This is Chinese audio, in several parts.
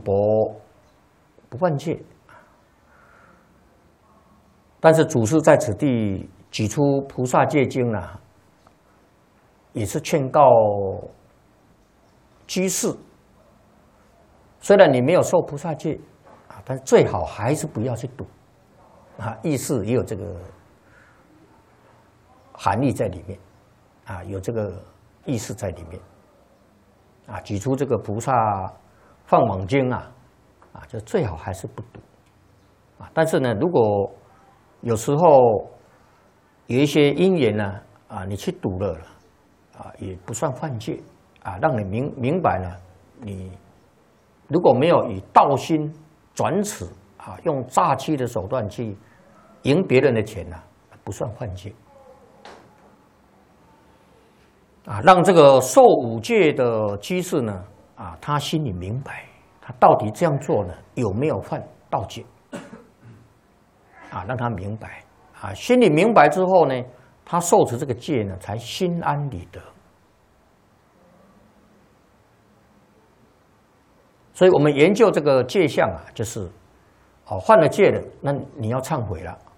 博不犯戒，但是祖师在此地举出《菩萨戒经》啊，也是劝告居士，虽然你没有受菩萨戒啊，但是最好还是不要去赌啊，意思也有这个含义在里面啊，有这个意思在里面啊，举出这个《菩萨放网经》啊，就最好还是不赌啊。但是呢，如果有时候有一些因缘呢啊，你去赌了啊，也不算犯戒啊，让你明白了，你如果没有以道心转此啊，用诈欺的手段去赢别人的钱呢，不算犯戒啊，让这个受五戒的居士呢啊，他心里明白，他到底这样做呢有没有犯盗戒啊，让他明白啊，心里明白之后呢，他受持这个戒呢，才心安理得。所以我们研究这个戒相啊，就是哦，犯了戒了，那你要忏悔了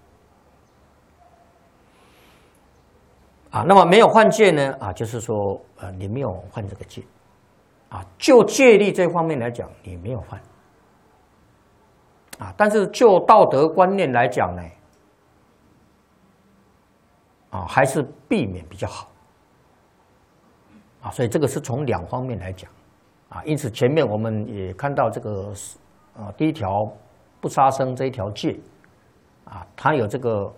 啊。那么没有犯戒呢啊，就是说你没有犯这个戒啊。就戒律这方面来讲，你没有犯啊，但是就道德观念来讲呢，啊，还是避免比较好啊。所以这个是从两方面来讲啊。因此前面我们也看到这个第一条不杀生这一条戒啊，它有这个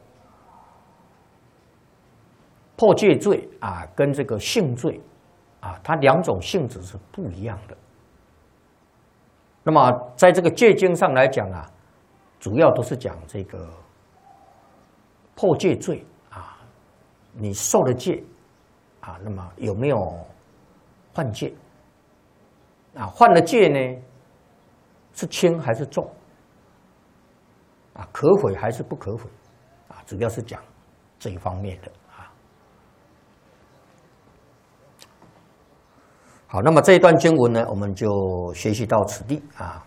破戒罪啊，跟这个性罪啊，它两种性质是不一样的。那么在这个戒经上来讲啊，主要都是讲这个破戒罪啊，你受了戒啊，那么有没有犯戒啊？犯了戒呢，是轻还是重啊？可悔还是不可悔啊？主要是讲这一方面的啊。好，那么这一段经文呢，我们就学习到此地啊。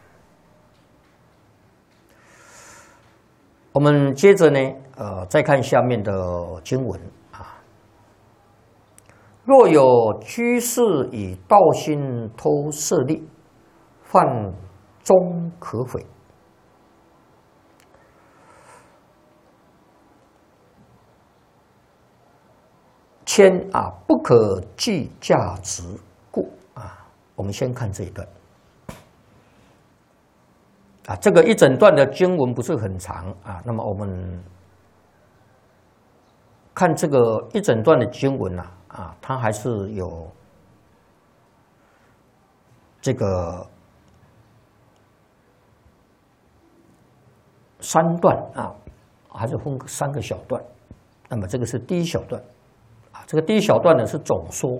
我们接着呢，再看下面的经文啊。若有居士以道心偷舍利，犯终可悔。谦啊，不可计价值故啊。我们先看这一段啊，这个一整段的经文不是很长啊。那么我们看这个一整段的经文啊，它还是有这个3段啊，还是分3个小段。那么这个是第一小段啊，这个第一小段呢是总说。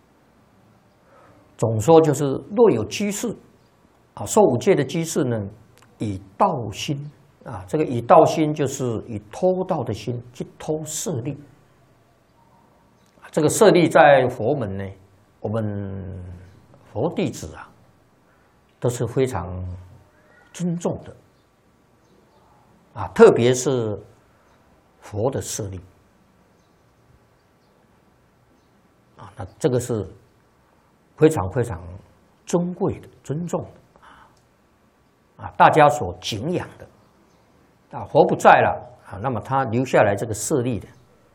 总说就是若有居士啊，受五戒的居士呢，以盗心啊，这个以盗心就是以偷盗的心去偷舍利。这个舍利在佛门呢，我们佛弟子啊，都是非常尊重的啊，特别是佛的舍利啊，那这个是非常非常尊贵的、尊重的啊，大家所敬仰的啊。佛不在了啊，那么他留下来这个舍利的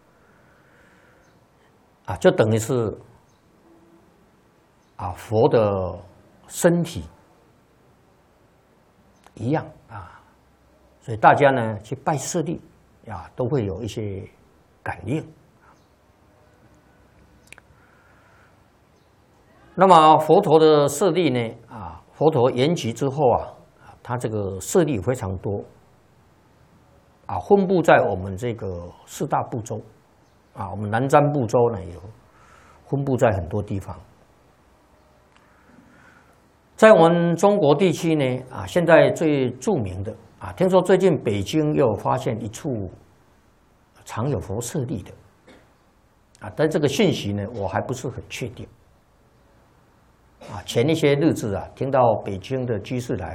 啊，就等于是啊佛的身体一样啊，所以大家呢去拜舍利啊，都会有一些感应。那么佛陀的舍利呢啊，佛陀圆寂之后啊，他这个舍利非常多啊，分布在我们这个4大部洲啊，我们南瞻部洲呢有分布在很多地方。在我们中国地区呢啊，现在最著名的啊，听说最近北京又发现一处藏有佛舍利的啊，但这个信息呢我还不是很确定啊。前一些日子啊，听到北京的居士来